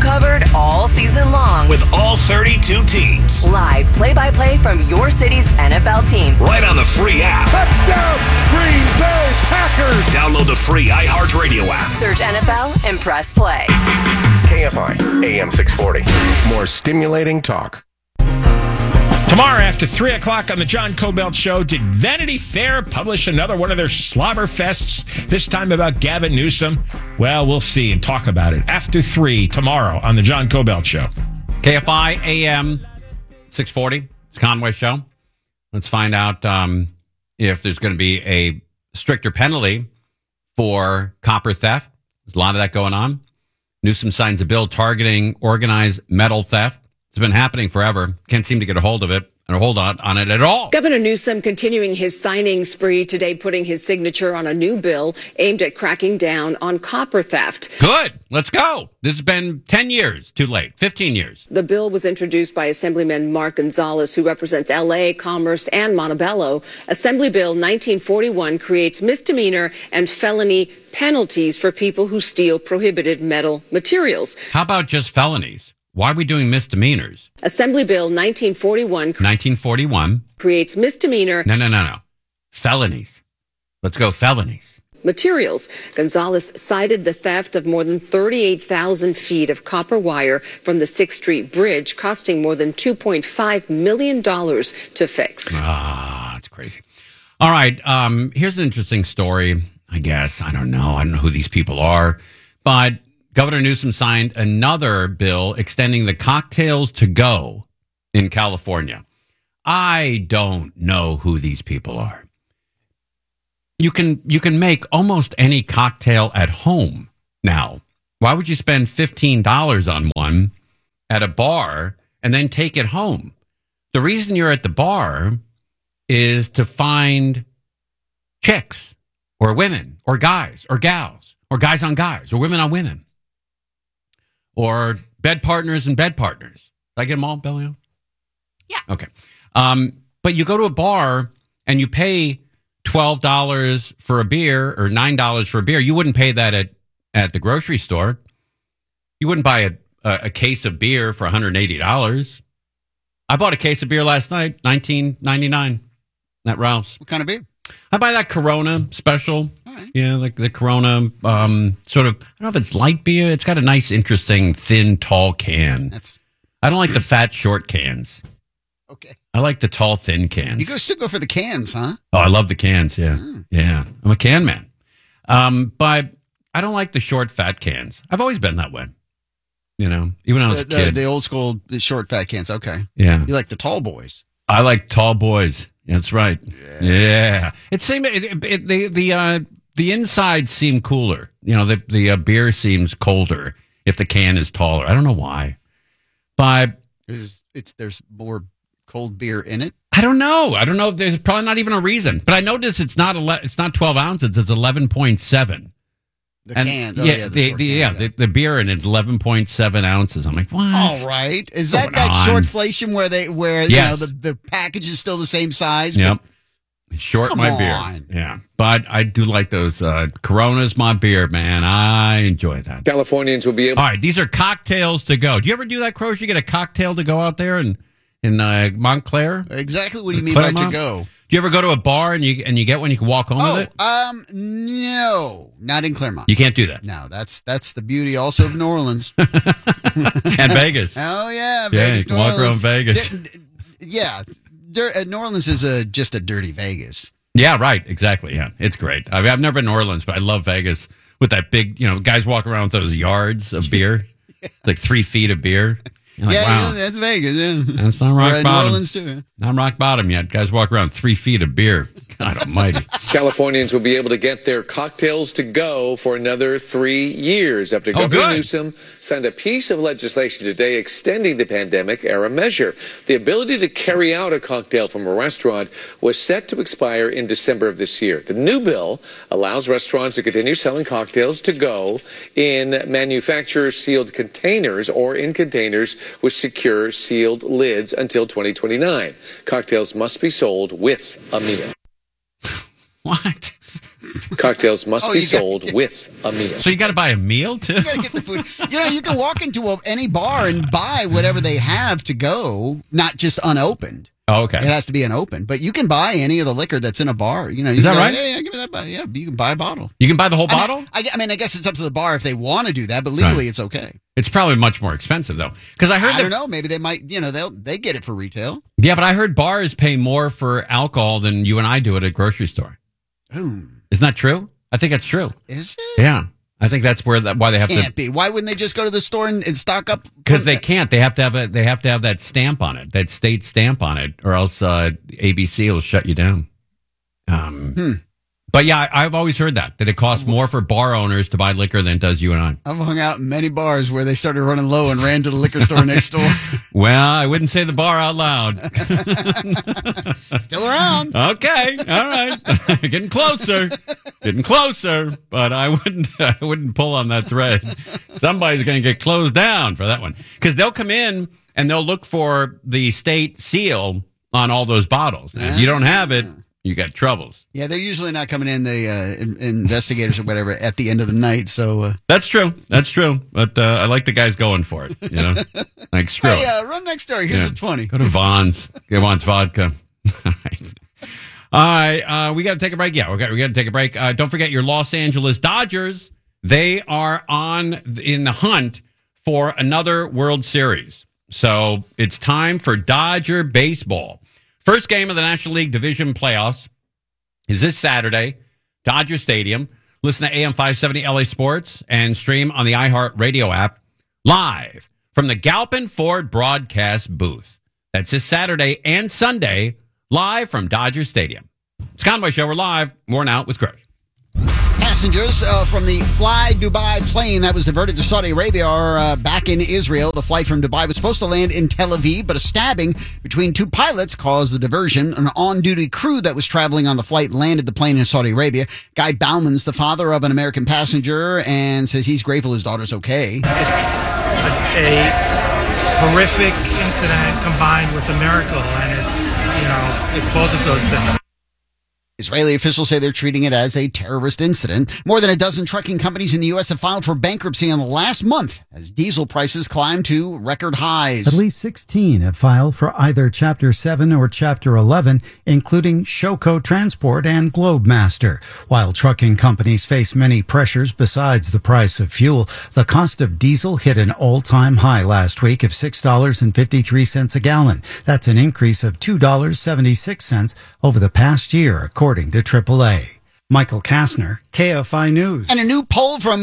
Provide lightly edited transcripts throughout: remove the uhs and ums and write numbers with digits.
covered all season long. With all 32 teams. Live play-by-play from your city's NFL team. Right on the free app. Touchdown, Green Bay Packers. Download the free iHeartRadio app. Search NFL and press play. KFI, AM 640. More stimulating talk. Tomorrow after 3 o'clock on the John Cobelt Show, did Vanity Fair publish another one of their slobber fests, this time about Gavin Newsom? Well, we'll see and talk about it after 3 tomorrow on the John Cobelt Show. KFI AM 640. It's Conway Show. Let's find out if there's going to be a stricter penalty for copper theft. There's a lot of that going on. Newsom signs a bill targeting organized metal theft. It's been happening forever. Can't seem to get a hold of it or hold on it at all. Governor Newsom continuing his signing spree today, putting his signature on a new bill aimed at cracking down on copper theft. Good. Let's go. This has been 10 years too late, 15 years. The bill was introduced by Assemblyman Mark Gonzalez, who represents L.A., Commerce, and Montebello. Assembly Bill 1941 creates misdemeanor and felony penalties for people who steal prohibited metal materials. How about just felonies? Why are we doing misdemeanors? Assembly Bill 1941 creates misdemeanor. No. Felonies. Let's go felonies. Materials. Gonzalez cited the theft of more than 38,000 feet of copper wire from the 6th Street Bridge, costing more than $2.5 million to fix. It's crazy. All right. Here's an interesting story, I guess. I don't know who these people are, but Governor Newsom signed another bill extending the cocktails to go in California. I don't know who these people are. You can make almost any cocktail at home now. Why would you spend $15 on one at a bar and then take it home? The reason you're at the bar is to find chicks or women or guys or gals or guys on guys or women on women. Or bed partners and bed partners. Did I get them all, Bellio? Yeah. Okay. But you go to a bar and you pay $12 for a beer or $9 for a beer. You wouldn't pay that at the grocery store. You wouldn't buy a case of beer for $180. I bought a case of beer last night, $19.99 at Ralph's. What kind of beer? I buy that Corona special. All right. Yeah, like the Corona, sort of, I don't know if it's light beer. It's got a nice, interesting, thin, tall can. I don't like the fat, short cans. Okay. I like the tall, thin cans. You still go for the cans, huh? Oh, I love the cans, yeah. Yeah, I'm a can man. But I don't like the short, fat cans. I've always been that way. You know, even when I was a kid. The old school short, fat cans, okay. Yeah. You like the tall boys. I like tall boys. That's right. Yeah. It seemed the inside seemed cooler. You know, the beer seems colder if the can is taller. I don't know why, but there's more cold beer in it. I don't know. There's probably not even a reason. But I noticed it's not 12 ounces. It's 11.7. The can. The beer in it's 11.7 ounces. I'm like, what? All right. Is that shortflation where yes. the package is still the same size? Yep. Short Come my on. beer. Yeah. But I do like those. Corona's my beer, man. I enjoy that. Californians will be able. All right. These are cocktails to go. Do you ever do that, Croce? You get a cocktail to go out there in Montclair? Exactly. What do you mean by to go? Do you ever go to a bar and you get one you can walk home with it? No, not in Claremont. You can't do that. No, that's the beauty also of New Orleans and Vegas. Oh yeah, Vegas, you can walk around Vegas. New Orleans is just a dirty Vegas. Yeah, right. Exactly. Yeah, it's great. I mean, I've never been to New Orleans, but I love Vegas with that big. Guys walk around with those yards of beer, it's like 3 feet of beer. You're like, wow. That's Vegas. Yeah. That's not rock bottom. New Orleans too. Not rock bottom yet. Guys walk around 3 feet of beer. God almighty. Californians will be able to get their cocktails to go for another 3 years after Governor Newsom signed a piece of legislation today extending the pandemic-era measure. The ability to carry out a cocktail from a restaurant was set to expire in December of this year. The new bill allows restaurants to continue selling cocktails to go in manufacturer-sealed containers or in containers with secure sealed lids until 2029. Cocktails must be sold with a meal. What? Cocktails must be sold with a meal. So you got to buy a meal too? You got to get the food. You can walk into any bar and buy whatever they have to go, not just unopened. Oh, okay. It has to be unopened, but you can buy any of the liquor that's in a bar. Is that right? Yeah, give me that. Yeah, you can buy a bottle. You can buy the whole bottle? I guess it's up to the bar if they want to do that, but legally it's okay. It's probably much more expensive though, because I don't know. Maybe they might. They get it for retail. Yeah, but I heard bars pay more for alcohol than you and I do at a grocery store. Isn't that true? I think that's true. Is it? Yeah. I think that's why they have Can't be. Why wouldn't they just go to the store and stock up? Because they can't. They have to have that stamp on it, that state stamp on it, or else ABC will shut you down. But yeah, I've always heard that it costs more for bar owners to buy liquor than it does you and I. I've hung out in many bars where they started running low and ran to the liquor store next door. Well, I wouldn't say the bar out loud. Still around. Okay, all right, getting closer, but I wouldn't pull on that thread. Somebody's going to get closed down for that one because they'll come in and they'll look for the state seal on all those bottles. And if you don't have it, you got troubles. Yeah, they're usually not coming in, the investigators or whatever, at the end of the night. So that's true. But I like the guys going for it. Like screw it. Hey, run next door. Here's a 20. Go to Vaughn's. Get Vaughn's vodka. All right. We got to take a break. Yeah, we got to take a break. Don't forget your Los Angeles Dodgers. They are in the hunt for another World Series. So it's time for Dodger baseball. First game of the National League Division playoffs is this Saturday, Dodger Stadium. Listen to AM 570 LA Sports and stream on the iHeart Radio app live from the Galpin Ford broadcast booth. That's this Saturday and Sunday, live from Dodger Stadium. It's Conway Show. We're live. More now with Greg. Passengers from the Fly Dubai plane that was diverted to Saudi Arabia are back in Israel. The flight from Dubai was supposed to land in Tel Aviv, but a stabbing between two pilots caused the diversion. An on-duty crew that was traveling on the flight landed the plane in Saudi Arabia. Guy Bauman's the father of an American passenger and says he's grateful his daughter's okay. It's a horrific incident combined with a miracle, and it's both of those things. Israeli officials say they're treating it as a terrorist incident. More than a dozen trucking companies in the U.S. have filed for bankruptcy in the last month as diesel prices climb to record highs. At least 16 have filed for either Chapter 7 or Chapter 11, including Showco Transport and Globemaster. While trucking companies face many pressures besides the price of fuel, the cost of diesel hit an all-time high last week of $6.53 a gallon. That's an increase of $2.76 over the past year, according to AAA. Michael Kastner, KFI News. And a new poll from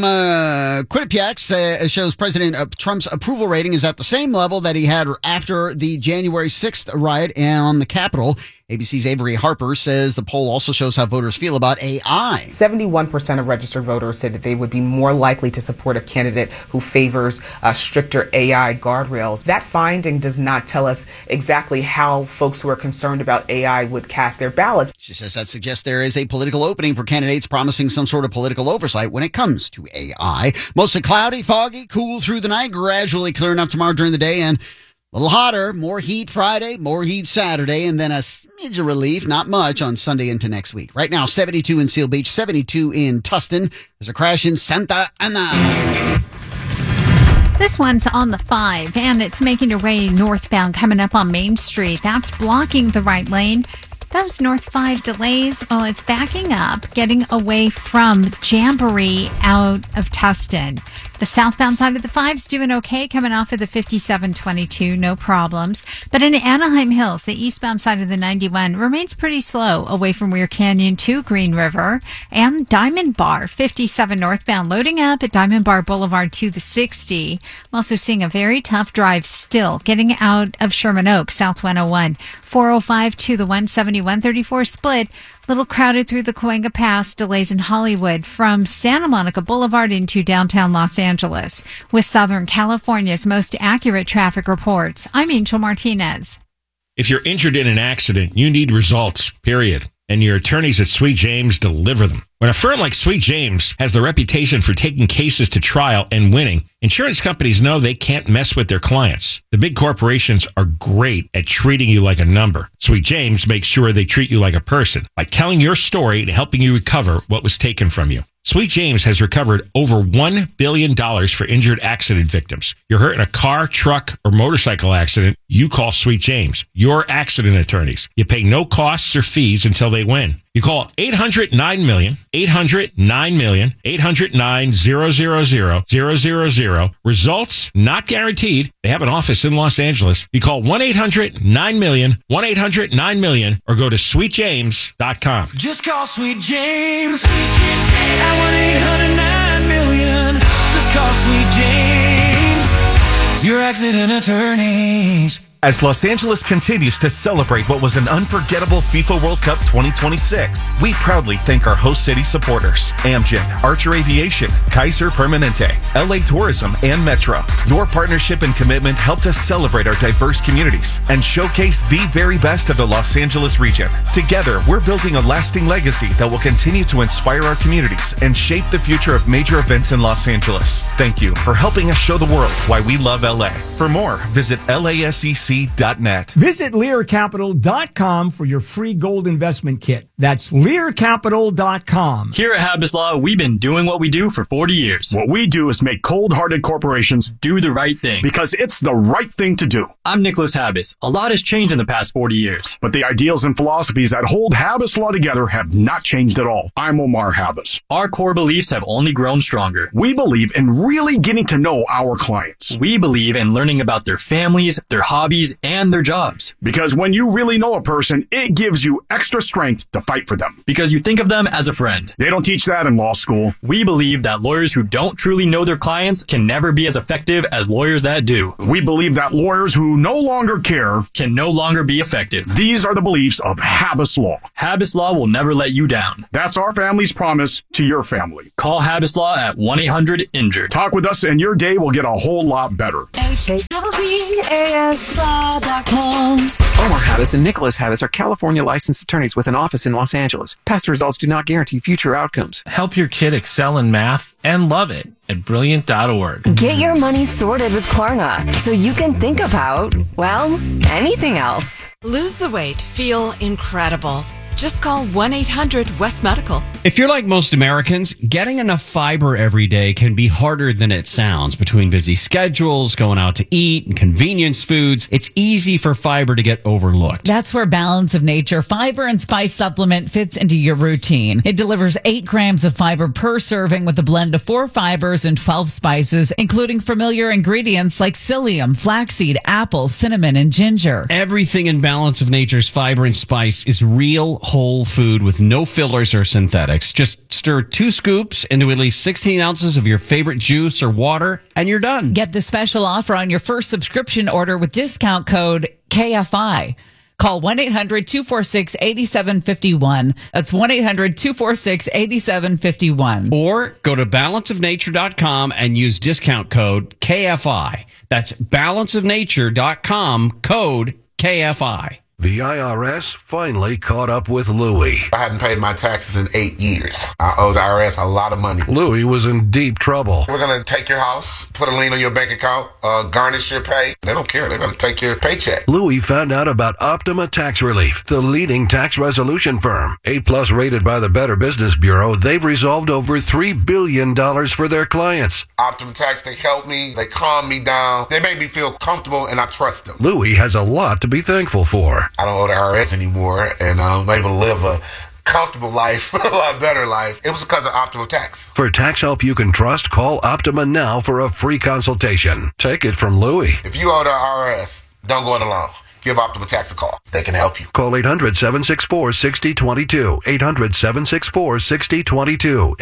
Quinnipiac shows President Trump's approval rating is at the same level that he had after the January 6th riot on the Capitol. ABC's Avery Harper says the poll also shows how voters feel about AI. 71% of registered voters said that they would be more likely to support a candidate who favors stricter AI guardrails. That finding does not tell us exactly how folks who are concerned about AI would cast their ballots. She says that suggests there is a political opening for candidates promising some sort of political oversight when it comes to AI. Mostly cloudy, foggy, cool through the night, gradually clearing up tomorrow during the day, and a little hotter, more heat Friday, more heat Saturday, and then a smidge of relief, not much, on Sunday into next week. Right now, 72 in Seal Beach, 72 in Tustin. There's a crash in Santa Ana. This one's on the 5, and it's making your way northbound coming up on Main Street. That's blocking the right lane. Those North 5 delays, well, it's backing up, getting away from Jamboree out of Tustin. The southbound side of the 5's doing okay, coming off of the 5722, no problems. But in Anaheim Hills, the eastbound side of the 91 remains pretty slow away from Weir Canyon to Green River. And Diamond Bar, 57 northbound, loading up at Diamond Bar Boulevard to the 60. I'm also seeing a very tough drive still, getting out of Sherman Oaks, South 101. 405 to the 170, 134 split. Little crowded through the Cahuenga Pass, delays in Hollywood from Santa Monica Boulevard into downtown Los Angeles. With Southern California's most accurate traffic reports, I'm Angel Martinez. If you're injured in an accident, you need results, period. and your attorneys at Sweet James deliver them. When a firm like Sweet James has the reputation for taking cases to trial and winning, insurance companies know they can't mess with their clients. The big corporations are great at treating you like a number. Sweet James makes sure they treat you like a person by telling your story and helping you recover what was taken from you. Sweet James has recovered over $1 billion for injured accident victims. You're hurt in a car, truck, or motorcycle accident, you call Sweet James, your accident attorneys. You pay no costs or fees until they win. You call 800-9-MILLION, 800-9-MILLION, 800-9-000-000. Results not guaranteed. They have an office in Los Angeles. You call 1-800-9-MILLION, 1-800-9-MILLION, or go to sweetjames.com. Just call Sweet James at 1-800-9-MILLION. Just call Sweet James, your accident attorneys. As Los Angeles continues to celebrate what was an unforgettable FIFA World Cup 2026, we proudly thank our host city supporters, Amgen, Archer Aviation, Kaiser Permanente, LA Tourism, and Metro. Your partnership and commitment helped us celebrate our diverse communities and showcase the very best of the Los Angeles region. Together, we're building a lasting legacy that will continue to inspire our communities and shape the future of major events in Los Angeles. Thank you for helping us show the world why we love LA. For more, visit LASEC.net. Visit LearCapital.com for your free gold investment kit. That's LearCapital.com. Here at Habas Law, we've been doing what we do for 40 years. What we do is make cold-hearted corporations do the right thing. Because it's the right thing to do. I'm Nicholas Habas. A lot has changed in the past 40 years. But the ideals and philosophies that hold Habas Law together have not changed at all. I'm Omar Habas. Our core beliefs have only grown stronger. We believe in really getting to know our clients. We believe in learning about their families, their hobbies, and their jobs. Because when you really know a person, it gives you extra strength to fight for them. Because you think of them as a friend. They don't teach that in law school. We believe that lawyers who don't truly know their clients can never be as effective as lawyers that do. We believe that lawyers who no longer care can no longer be effective. These are the beliefs of Habas Law. Habas Law will never let you down. That's our family's promise to your family. Call Habas Law at 1-800-INJURED. Talk with us and your day will get a whole lot better. Omar Habas and Nicholas Habas are California licensed attorneys with an office in Los Angeles. Past results do not guarantee future outcomes. Help your kid excel in math and love it at Brilliant.org. Get your money sorted with Klarna so you can think about, well, anything else. Lose the weight. Feel incredible. Just call 1-800-WEST Medical. If you're like most Americans, getting enough fiber every day can be harder than it sounds. Between busy schedules, going out to eat, and convenience foods, it's easy for fiber to get overlooked. That's where Balance of Nature Fiber and Spice Supplement fits into your routine. It delivers 8 grams of fiber per serving with a blend of 4 fibers and 12 spices, including familiar ingredients like psyllium, flaxseed, apple, cinnamon, and ginger. Everything in Balance of Nature's fiber and spice is real whole food with no fillers or synthetics. Just stir 2 scoops into at least 16 ounces of your favorite juice or water, and you're done. Get the special offer on your first subscription order with discount code KFI. Call 1-800-246-8751. That's 1-800-246-8751. Or go to balanceofnature.com and use discount code KFI. That's balanceofnature.com, code KFI. The IRS finally caught up with Louie. I hadn't paid my taxes in 8 years. I owe the IRS a lot of money. Louie was in deep trouble. We're going to take your house, put a lien on your bank account, garnish your pay. They don't care. They're going to take your paycheck. Louie found out about Optima Tax Relief, the leading tax resolution firm. A+ rated by the Better Business Bureau, they've resolved over $3 billion for their clients. Optima Tax, they help me. They calm me down. They make me feel comfortable, and I trust them. Louie has a lot to be thankful for. I don't owe the IRS anymore, and I'm able to live a comfortable life, a lot better life. It was because of Optima Tax. For tax help you can trust, call Optima now for a free consultation. Take it from Louie. If you owe the IRS, don't go it alone. Give Optima Tax a call. They can help you. Call 800-764-6022. 800-764-6022.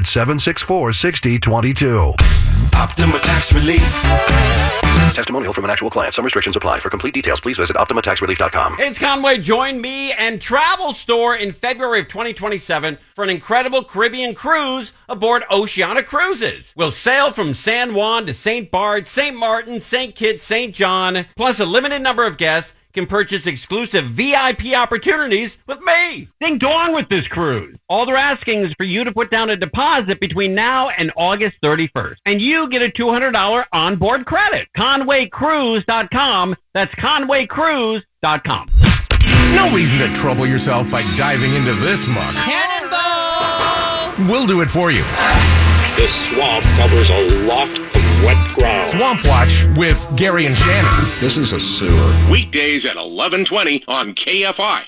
800-764-6022. Optima Tax Relief. Testimonial from an actual client. Some restrictions apply. For complete details, please visit OptimaTaxRelief.com. It's Conway. Join me and Travel Store in February of 2027 for an incredible Caribbean cruise aboard Oceania Cruises. We'll sail from San Juan to St. Barts, St. Martin, St. Kitts, St. John, plus a limited number of guests can purchase exclusive VIP opportunities with me. Ding dong with this cruise. All they're asking is for you to put down a deposit between now and August 31st. And you get a $200 onboard credit. ConwayCruise.com. That's ConwayCruise.com. No reason to trouble yourself by diving into this muck. Cannonball! We'll do it for you. This swamp covers a lot of wet ground. Swamp Watch with Gary and Shannon. This is a sewer. Weekdays at 11:20 on KFI.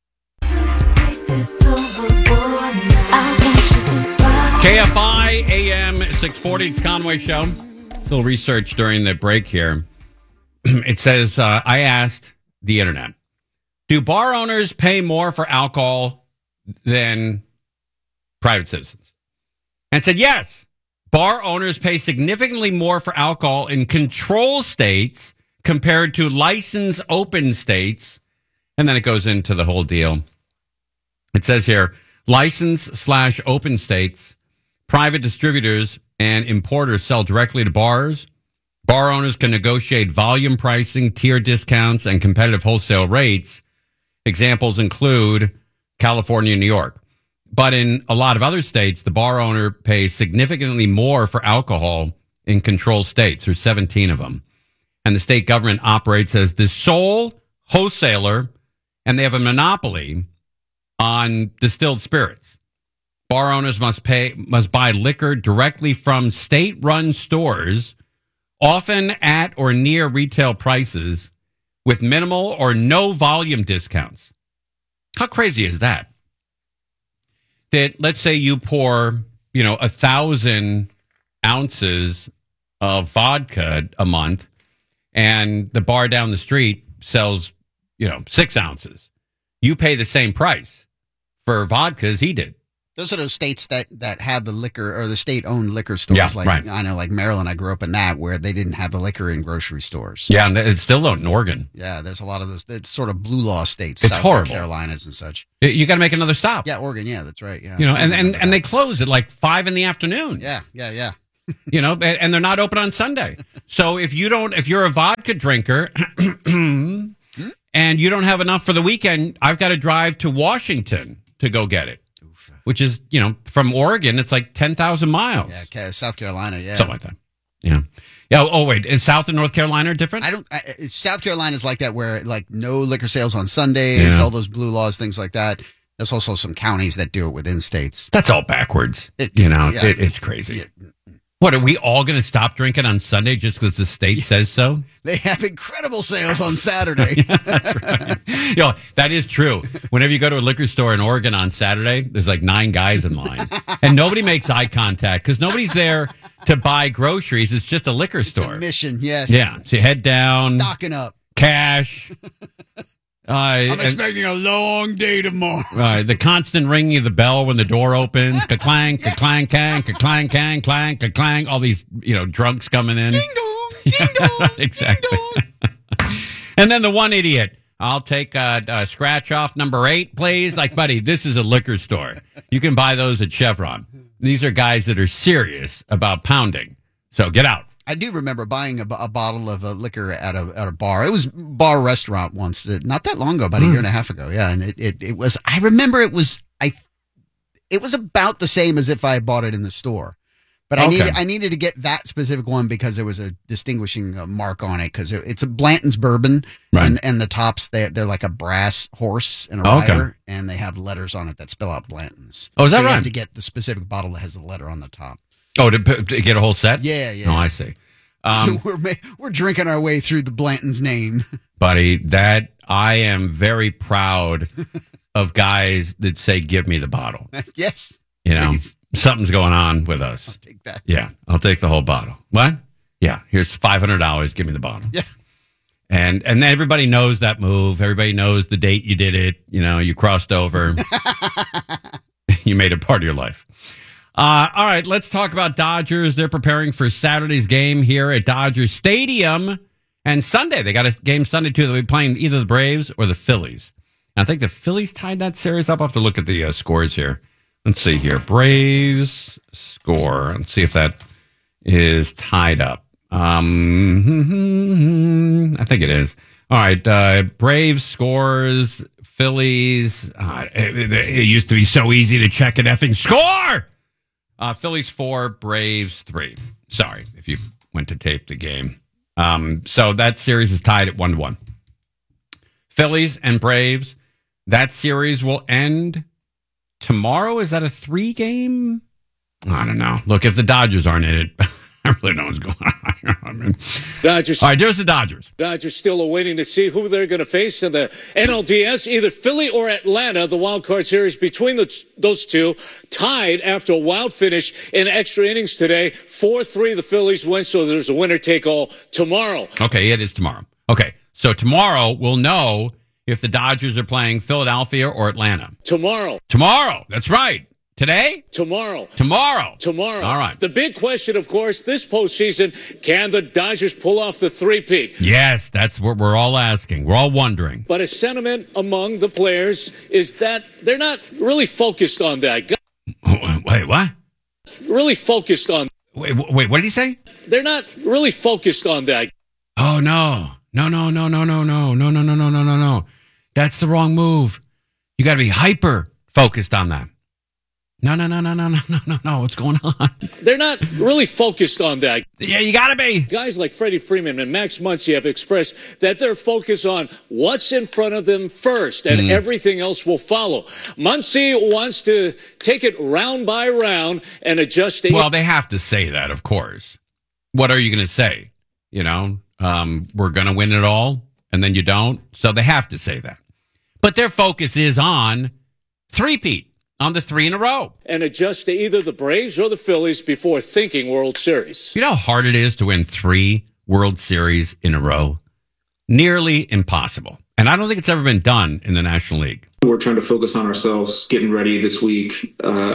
KFI AM 640, it's Conway Show. A little research during the break here. It says, I asked the internet, do bar owners pay more for alcohol than private citizens? And said, yes, bar owners pay significantly more for alcohol in control states compared to licensed open states. And then it goes into the whole deal. It says here, license/open states, private distributors and importers sell directly to bars. Bar owners can negotiate volume pricing, tier discounts, and competitive wholesale rates. Examples include California and New York. But in a lot of other states, the bar owner pays significantly more for alcohol in controlled states. There's 17 of them. And the state government operates as the sole wholesaler, and they have a monopoly on distilled spirits. Bar owners must buy liquor directly from state-run stores, often at or near retail prices, with minimal or no volume discounts. How crazy is that? That let's say you pour, 1,000 ounces of vodka a month, and the bar down the street sells, 6 ounces. You pay the same price for vodka as he did. Those are those states that have the liquor, or the state-owned liquor stores. Yeah, like right. I know, like Maryland, I grew up in that, where they didn't have the liquor in grocery stores. Yeah, and it's still don't in Oregon. Yeah, there's a lot of those. It's sort of blue law states. It's South horrible. Carolinas and such. You got to make another stop. Yeah, Oregon. Yeah, that's right. Yeah, and they close at like 5 p.m. Yeah. And they're not open on Sunday. So if you're a vodka drinker and you don't have enough for the weekend, I've got to drive to Washington to go get it. Which is, from Oregon, it's like 10,000 miles. Yeah, South Carolina, yeah. Something like that. Yeah. Yeah. Oh, wait. Is South and North Carolina different? South Carolina's like that, where like no liquor sales on Sundays, all those blue laws, things like that. There's also some counties that do it within states. That's all backwards. It's crazy. Yeah. What, are we all going to stop drinking on Sunday just because the state says so? They have incredible sales on Saturday. Yeah, that's right. That is true. Whenever you go to a liquor store in Oregon on Saturday, there's like 9 guys in line. And nobody makes eye contact because nobody's there to buy groceries. It's just a liquor store. It's a mission, yes. Yeah. So you head down. Stocking up. Cash. I'm expecting a long day tomorrow. The constant ringing of the bell when the door opens. Ka-clang, ka-clang, kang, ka-clang, kang, clang, ka-clang. All these, drunks coming in. Ding dong, ding dong. Exactly. Ding dong. And then the one idiot. I'll take a scratch off number 8, please. Like, buddy, this is a liquor store. You can buy those at Chevron. These are guys that are serious about pounding. So get out. I do remember buying a bottle of liquor at a bar. It was a bar restaurant once, not that long ago, about a year and a half ago. Yeah, and it was. I remember it was about the same as if I had bought it in the store, but I needed to get that specific one because there was a distinguishing mark on it, because it's a Blanton's bourbon, right. and the tops they're like a brass horse and a rider, and they have letters on it that spell out Blanton's. Oh, is that so right? You have to get the specific bottle that has the letter on the top. Oh, to get a whole set? Yeah. Oh, I see. So we're drinking our way through the Blanton's name. Buddy, that I am very proud of guys that say, give me the bottle. Yes. Please. Something's going on with us. I'll take that. Yeah, I'll take the whole bottle. What? Yeah, here's $500. Give me the bottle. Yeah. And then everybody knows that move. Everybody knows the date you did it. You crossed over. You made it part of your life. All right, let's talk about Dodgers. They're preparing for Saturday's game here at Dodger Stadium. And Sunday, they got a game Sunday, too. They'll be playing either the Braves or the Phillies. And I think the Phillies tied that series up. I'll have to look at the scores here. Let's see here. Braves score. Let's see if that is tied up. I think it is. All right. Braves scores. Phillies. It used to be so easy to check an effing score. Phillies 4, Braves 3. Sorry if you went to tape the game. So that series is tied at 1-1. Phillies and Braves. That series will end tomorrow. Is that a 3-game? I don't know. Look, if the Dodgers aren't in it, I really don't know what's going on. Dodgers. All right, there's the Dodgers. Dodgers still awaiting to see who they're going to face in the NLDS, either Philly or Atlanta. The wild card series between those two tied after a wild finish in extra innings today. 4-3 the Phillies win, so there's a winner-take-all tomorrow. Okay, it is tomorrow. Okay, so tomorrow we'll know if the Dodgers are playing Philadelphia or Atlanta. Tomorrow. That's right. Today? Tomorrow. All right. The big question, of course, this postseason, can the Dodgers pull off the three-peat? Yes, that's what we're all asking. We're all wondering. But a sentiment among the players is that they're not really focused on that. Wait, what? Really focused on. Wait, what did he say? They're not really focused on that. Oh, no. No. That's the wrong move. You got to be hyper focused on that. No. What's going on? They're not really focused on that. Yeah, you got to be. Guys like Freddie Freeman and Max Muncy have expressed that they're focused on what's in front of them first, and everything else will follow. Muncy wants to take it round by round and adjust. Well, they have to say that, of course. What are you going to say? You know, we're going to win it all, and then you don't. So they have to say that. But their focus is on three-peat. On the 3 in a row. And adjust to either the Braves or the Phillies before thinking World Series. You know how hard it is to win 3 World Series in a row? Nearly impossible. And I don't think it's ever been done in the National League. We're trying to focus on ourselves, getting ready this week,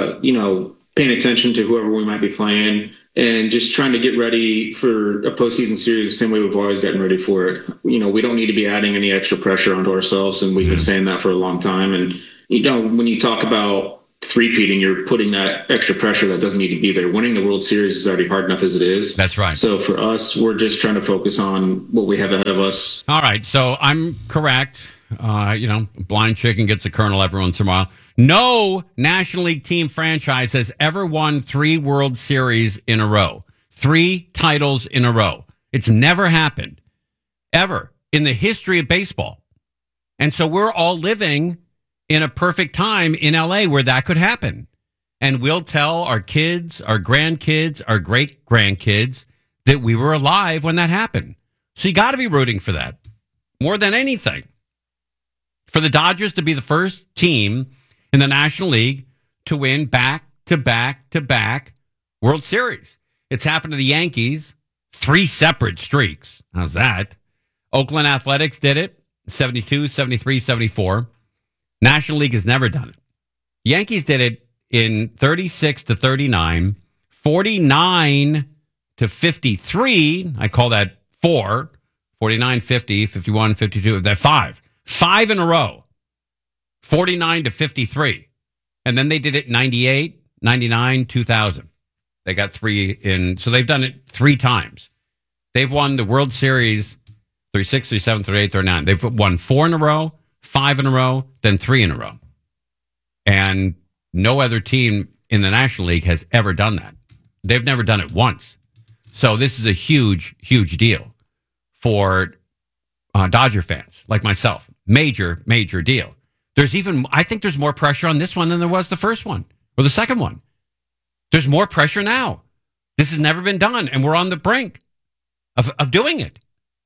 paying attention to whoever we might be playing, and just trying to get ready for a postseason series the same way we've always gotten ready for it. We don't need to be adding any extra pressure onto ourselves, and we've been saying that for a long time. And when you talk about three-peating, you're putting that extra pressure that doesn't need to be there. Winning the World Series is already hard enough as it is. That's right. So for us, we're just trying to focus on what we have ahead of us. All right. So I'm correct. Blind chicken gets a kernel every once in a while. No National League team franchise has ever won 3 World Series in a row. 3 titles in a row. It's never happened. Ever. In the history of baseball. And so we're all living in a perfect time in LA where that could happen. And we'll tell our kids, our grandkids, our great grandkids that we were alive when that happened. So you got to be rooting for that more than anything. For the Dodgers to be the first team in the National League to win back-to-back World Series. It's happened to the Yankees, 3 separate streaks. How's that? Oakland Athletics did it, 72, 73, 74. National League has never done it. Yankees did it in 36 to 39, 49 to 53. I call that 4, 49, 50, 51, 52. That 5 in a row, 49 to 53. And then they did it 98, 99, 2000. They got 3 in. So they've done it 3 times. They've won the World Series 36, 37, 38, 39. They've won 4 in a row. 5 in a row, then 3 in a row. And no other team in the National League has ever done that. They've never done it once. So this is a huge, huge deal for Dodger fans like myself. Major, major deal. I think there's more pressure on this one than there was the first one or the second one. There's more pressure now. This has never been done, and we're on the brink of doing it.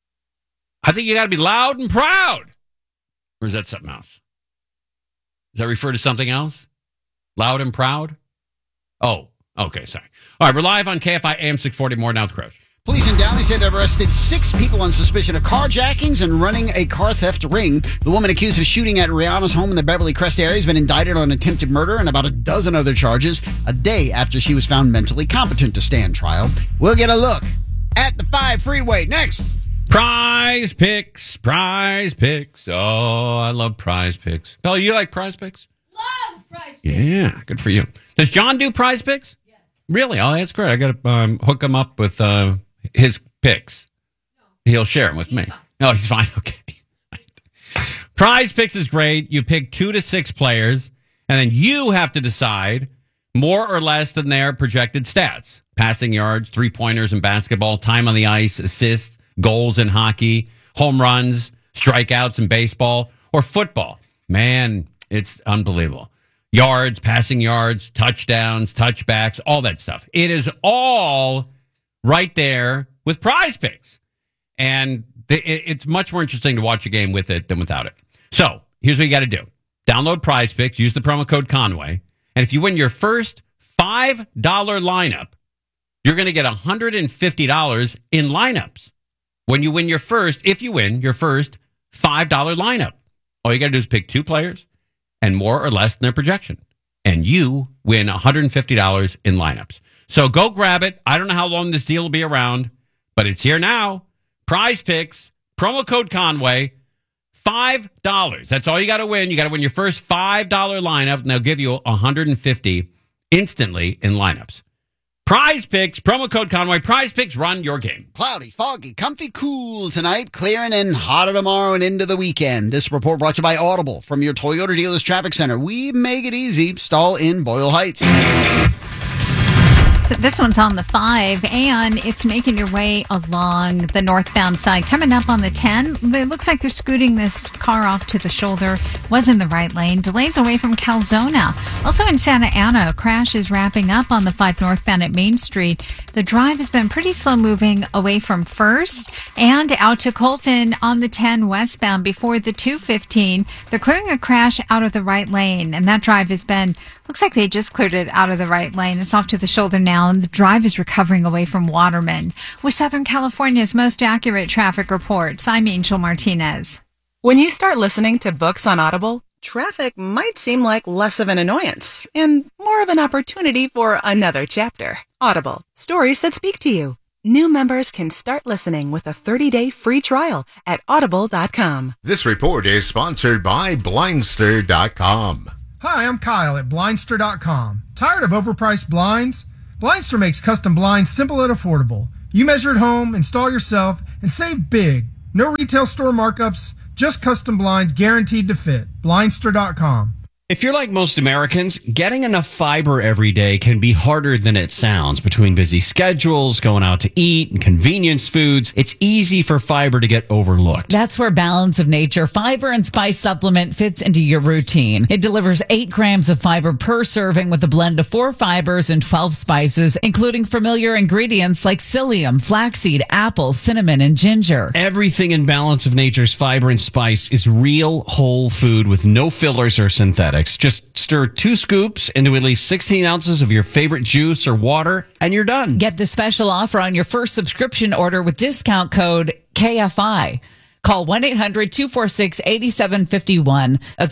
I think you got to be loud and proud. Or is that something else? Does that refer to something else? Loud and proud? Oh, okay, sorry. All right, we're live on KFI AM 640. More now with Crush. Police in Downey say they've arrested 6 people on suspicion of carjackings and running a car theft ring. The woman accused of shooting at Rihanna's home in the Beverly Crest area has been indicted on attempted murder and about a dozen other charges a day after she was found mentally competent to stand trial. We'll get a look at the 5 freeway next. Prize Picks. Oh, I love Prize Picks. Bella, you like Prize Picks? Love Prize Picks. Yeah, good for you. Does John do Prize Picks? Yes. Really? Oh, that's great. I got to hook him up with his picks. No. He'll share them with me. Fine. No, he's fine. Okay. Prize Picks is great. You pick 2 to 6 players, and then you have to decide more or less than their projected stats. Passing yards, 3-pointers in basketball, time on the ice, assists, goals in hockey, home runs, strikeouts in baseball, or football. Man, it's unbelievable. Yards, passing yards, touchdowns, touchbacks, all that stuff. It is all right there with Prize Picks. And it's much more interesting to watch a game with it than without it. So here's what you got to do. Download Prize Picks, use the promo code Conway, and if you win your first $5 lineup, you're going to get $150 in lineups. When you win your first, if you win your first $5 lineup, all you got to do is pick 2 players and more or less than their projection. And you win $150 in lineups. So go grab it. I don't know how long this deal will be around, but it's here now. Prize Picks, promo code Conway, $5. That's all you got to win. You got to win your first $5 lineup, and they'll give you $150 instantly in lineups. Prize Picks, promo code Conway. Prize Picks, run your game. Cloudy, foggy, comfy, cool tonight, clearing and hotter tomorrow and into the weekend. This report brought to you by Audible from your Toyota Dealers Traffic Center. We make it easy. Stall in Boyle Heights. So this one's on the 5, and it's making your way along the northbound side. Coming up on the 10, it looks like they're scooting this car off to the shoulder. Was in the right lane. Delays away from Calzona. Also in Santa Ana, a crash is wrapping up on the 5 northbound at Main Street. The drive has been pretty slow moving away from First and out to Colton on the 10 westbound before the 215. They're clearing a crash out of the right lane, and that drive has been, looks like they just cleared it out of the right lane. It's off to the shoulder now, and the drive is recovering away from Waterman. With Southern California's most accurate traffic reports, I'm Angel Martinez. When you start listening to books on Audible, traffic might seem like less of an annoyance and more of an opportunity for another chapter. Audible, stories that speak to you. New members can start listening with a 30-day free trial at audible.com. This report is sponsored by Blindster.com. Hi, I'm Kyle at Blindster.com. Tired of overpriced blinds? Blindster makes custom blinds simple and affordable. You measure at home, install yourself, and save big. No retail store markups, just custom blinds guaranteed to fit. Blindster.com. If you're like most Americans, getting enough fiber every day can be harder than it sounds. Between busy schedules, going out to eat, and convenience foods, it's easy for fiber to get overlooked. That's where Balance of Nature Fiber and Spice Supplement fits into your routine. It delivers 8 grams of fiber per serving with a blend of 4 fibers and 12 spices, including familiar ingredients like psyllium, flaxseed, apple, cinnamon, and ginger. Everything in Balance of Nature's Fiber and Spice is real, whole food with no fillers or synthetics. Just stir 2 scoops into at least 16 ounces of your favorite juice or water, and you're done. Get the special offer on your first subscription order with discount code KFI. Call 1-800-246-8751. That's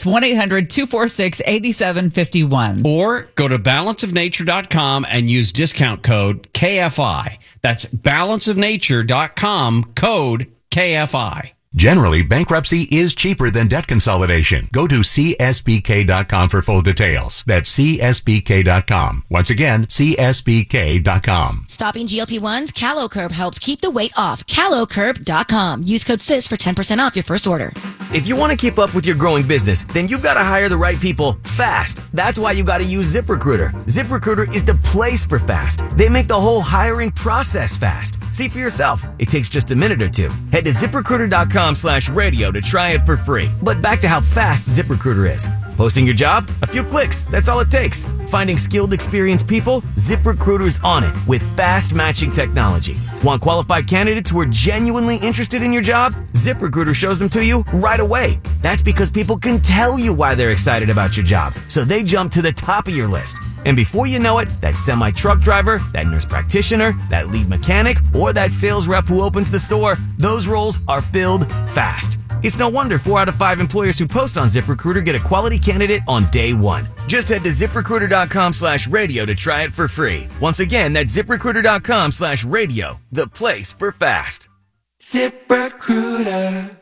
1-800-246-8751. Or go to balanceofnature.com and use discount code KFI. That's balanceofnature.com, code KFI. Generally, bankruptcy is cheaper than debt consolidation. Go to CSBK.com for full details. That's CSBK.com. Once again, CSBK.com. Stopping GLP-1s, CaloCurb helps keep the weight off. CaloCurb.com. Use code SIS for 10% off your first order. If you want to keep up with your growing business, then you've got to hire the right people fast. That's why you got to use ZipRecruiter. ZipRecruiter is the place for fast. They make the whole hiring process fast. See for yourself. It takes just a minute or two. Head to ZipRecruiter.com/radio to try it for free. But back to how fast ZipRecruiter is. Posting your job? A few clicks. That's all it takes. Finding skilled, experienced people? ZipRecruiter's on it with fast matching technology. Want qualified candidates who are genuinely interested in your job? ZipRecruiter shows them to you right away. That's because people can tell you why they're excited about your job, so they jump to the top of your list. And before you know it, that semi-truck driver, that nurse practitioner, that lead mechanic, or that sales rep who opens the store, those roles are filled fast. It's no wonder 4 out of 5 employers who post on ZipRecruiter get a quality candidate on day one. Just head to ZipRecruiter.com/radio to try it for free. Once again, that's ZipRecruiter.com/radio, the place for fast. ZipRecruiter.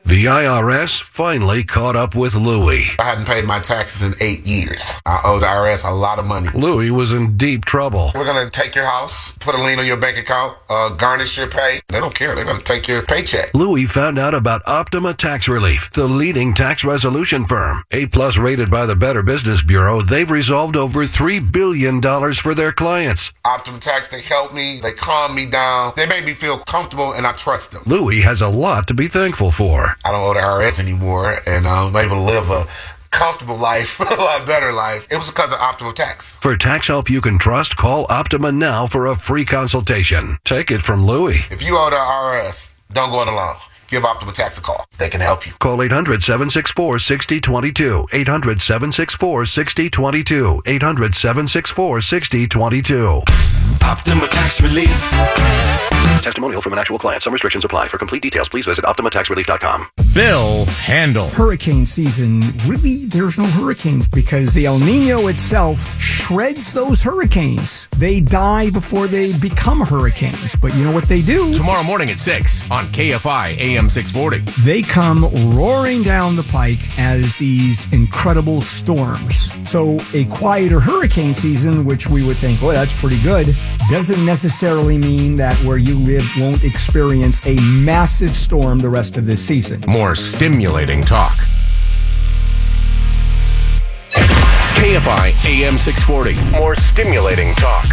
The IRS finally caught up with Louie. I hadn't paid my taxes in 8 years. I owe the IRS a lot of money. Louie was in deep trouble. We're going to take your house, put a lien on your bank account, garnish your pay. They don't care. They're going to take your paycheck. Louie found out about Optima Tax Relief, the leading tax resolution firm. A-plus rated by the Better Business Bureau, they've resolved over $3 billion for their clients. Optima Tax, they help me. They calm me down. They make me feel comfortable, and I trust them. Louie has a lot to be thankful for. I don't owe the IRS anymore, and I'm able to live a comfortable life, a lot better life. It was because of Optima Tax. For tax help you can trust, call Optima now for a free consultation. Take it from Louie. If you owe the IRS, don't go it alone. Give Optima Tax a call. They can help you. Call 800-764-6022. 800-764-6022. 800-764-6022. Optima Tax Relief. Testimonial from an actual client. Some restrictions apply. For complete details, please visit OptimaTaxRelief.com. Bill Handel. Hurricane season, really, there's no hurricanes because the El Nino itself shreds those hurricanes. They die before they become hurricanes. But you know what they do? Tomorrow morning at 6 on KFI AM 640. They come roaring down the pike as these incredible storms. So a quieter hurricane season, which we would think, oh, that's pretty good, doesn't necessarily mean that where you live won't experience a massive storm the rest of this season. More stimulating talk. KFI AM 640. More stimulating talk.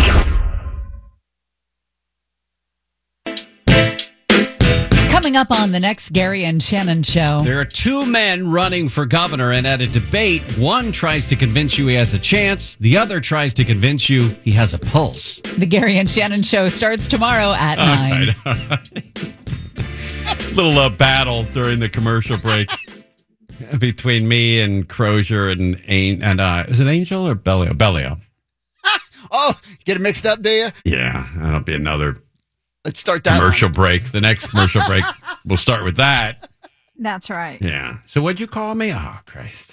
Coming up on the next Gary and Shannon show. There are two men running for governor, and at a debate, one tries to convince you he has a chance, the other tries to convince you he has a pulse. The Gary and Shannon show starts tomorrow at 9. All right. Little battle during the commercial break between me and Crozier and is it Angel or Bellio? Bellio. Oh, get it mixed up, do you? Yeah, that'll be another. Let's start that commercial break. The next commercial break, we'll start with that. That's right. Yeah. So what'd you call me? Oh, Christ.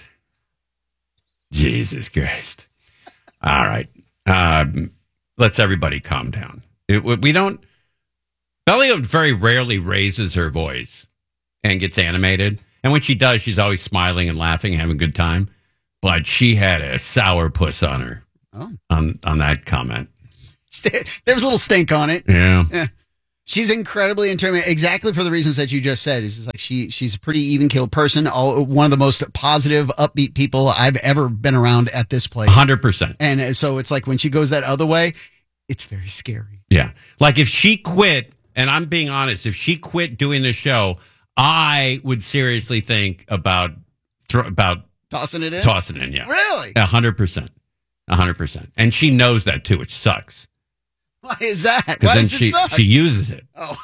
Jesus Christ. All right. Let's everybody calm down. We don't. Bellio very rarely raises her voice and gets animated. And when she does, she's always smiling and laughing and having a good time. But she had a sour puss on her on that comment. There was a little stink on it. Yeah. She's incredibly determined, exactly for the reasons that you just said. It's just like she's a pretty even-keeled person. One of the most positive, upbeat people I've ever been around at this place. 100%. And so it's like when she goes that other way, it's very scary. Yeah. Like if she quit, and I'm being honest, if she quit doing the show, I would seriously think about tossing it in? Tossing it in, yeah. Really? 100%. 100%. And she knows that too, which sucks. Why is that? Because then she uses it. Oh.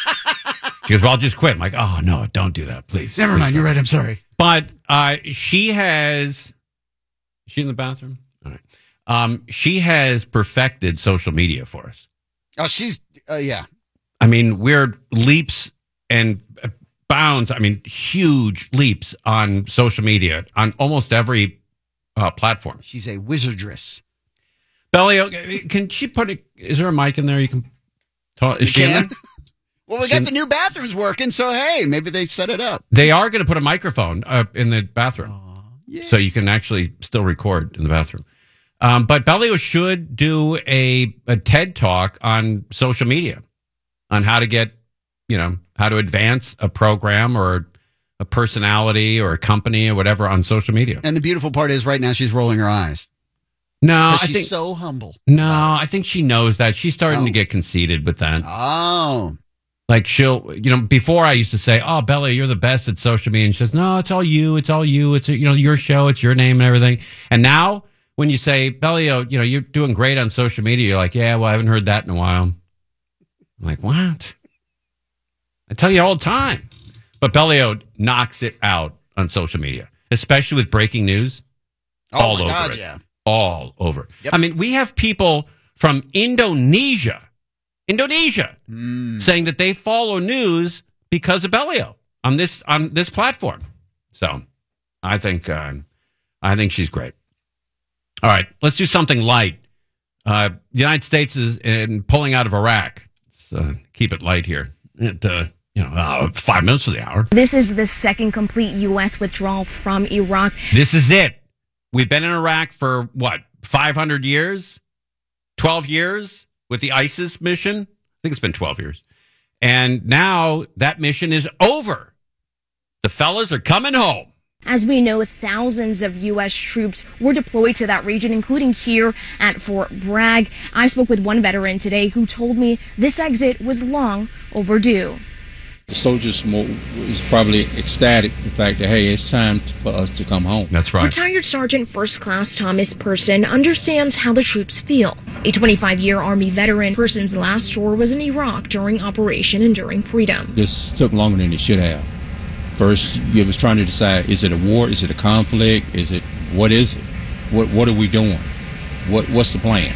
She goes, well, I'll just quit. I'm like, oh, no, don't do that, please. Never mind. You're right. I'm sorry. But she in the bathroom? All right. She has perfected social media for us. Oh, she's, yeah. I mean, we're leaps and bounds. I mean, huge leaps on social media, on almost every platform. She's a wizardress. Bellio, can she is there a mic in there you can talk? Is she in there? Well, we got the new bathrooms working, so hey, maybe they set it up. They are going to put a microphone in the bathroom. So you can actually still record in the bathroom. But Bellio should do a TED Talk on social media, on how to get, how to advance a program or a personality or a company or whatever on social media. And the beautiful part is right now she's rolling her eyes. No, she's so humble. No, I think she knows that. She's starting to get conceited with that. Oh. Like she'll, before I used to say, oh, Bella, you're the best at social media. And she says, no, it's all you. It's all you. It's, your show. It's your name and everything. And now when you say, Bellio, you're doing great on social media, you're like, yeah, well, I haven't heard that in a while. I'm like, what? I tell you all the time. But Bellio knocks it out on social media, especially with breaking news. All over it. Yeah. All over. Yep. I mean, we have people from Indonesia, saying that they follow news because of Bellio on this platform. So I think she's great. All right, let's do something light. The United States is pulling out of Iraq. Let's keep it light here. 5 minutes to the hour. This is the second complete U.S. withdrawal from Iraq. This is it. We've been in Iraq for, 500 years? 12 years with the ISIS mission? I think it's been 12 years. And now that mission is over. The fellas are coming home. As we know, thousands of U.S. troops were deployed to that region, including here at Fort Bragg. I spoke with one veteran today who told me this exit was long overdue. The soldiers is probably ecstatic the fact that, hey, it's time for us to come home. That's right. Retired Sergeant First Class Thomas Person understands how the troops feel. A 25-year Army veteran, Person's last tour was in Iraq during Operation Enduring Freedom. This took longer than it should have. First, you was trying to decide, is it a war? Is it a conflict? What is it? What are we doing? What's the plan?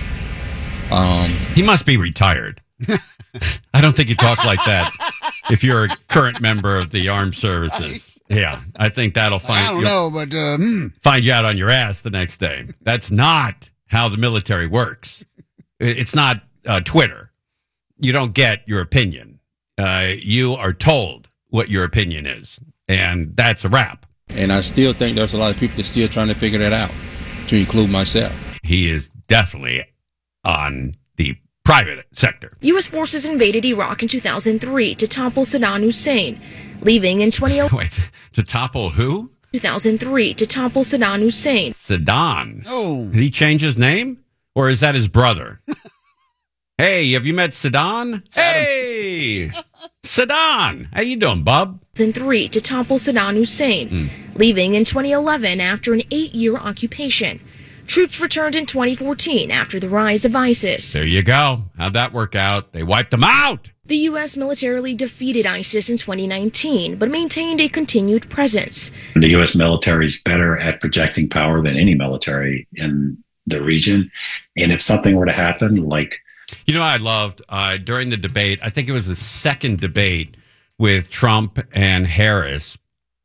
He must be retired. I don't think you talk like that if you're a current member of the armed services. Right. Yeah, I think that'll find you out on your ass the next day. That's not how the military works. It's not Twitter. You don't get your opinion. You are told what your opinion is, and that's a wrap. And I still think there's a lot of people that are still trying to figure that out, to include myself. He is definitely on the private sector. U.S. forces invaded Iraq in 2003 to topple Saddam Hussein, leaving in 2011. Wait, to topple who? 2003 to topple Saddam Hussein. Saddam? Oh. Did he change his name? Or is that his brother? Hey, have you met Saddam? Hey! Saddam! How you doing, bub? 2003 to topple Saddam Hussein, leaving in 2011 after an 8-year occupation. Troops returned in 2014 after the rise of ISIS. There you go. How'd that work out? They wiped them out! The U.S. militarily defeated ISIS in 2019, but maintained a continued presence. The U.S. military is better at projecting power than any military in the region. And if something were to happen, like... You know what I loved? During the debate, I think it was the second debate with Trump and Harris,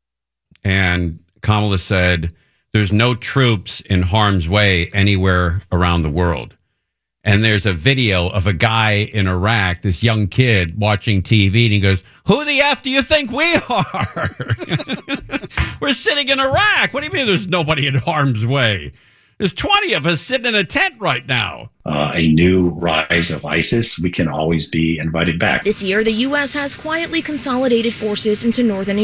and Kamala said, there's no troops in harm's way anywhere around the world. And there's a video of a guy in Iraq, this young kid watching TV, and he goes, who the F do you think we are? We're sitting in Iraq. What do you mean there's nobody in harm's way? There's 20 of us sitting in a tent right now. A new rise of ISIS, we can always be invited back. This year, the U.S. has quietly consolidated forces into northern